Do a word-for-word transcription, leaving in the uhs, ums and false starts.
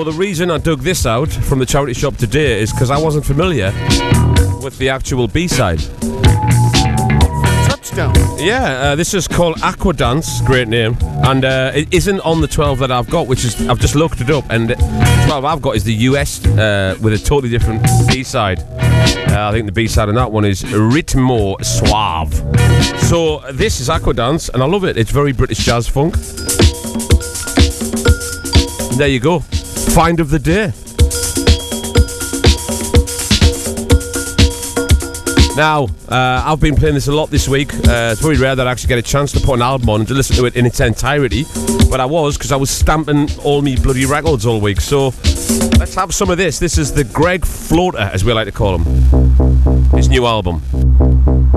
So the reason I dug this out from the charity shop today is because I wasn't familiar with the actual B-side. Touchdown. Yeah, uh, this is called Aqua Dance, great name, and uh, it isn't on the twelve that I've got, which is, I've just looked it up, and the twelve I've got is the U S uh, with a totally different B-side. Uh, I think the B-side on that one is Ritmo Suave. So this is Aqua Dance, and I love it. It's very British jazz funk. And there you go. Find of the day. Now, uh, I've been playing this a lot this week. Uh, it's very rare that I actually get a chance to put an album on and to listen to it in its entirety. But I was, because I was stamping all me bloody records all week. So, let's have some of this. This is the Greg Floater, as we like to call him. His new album.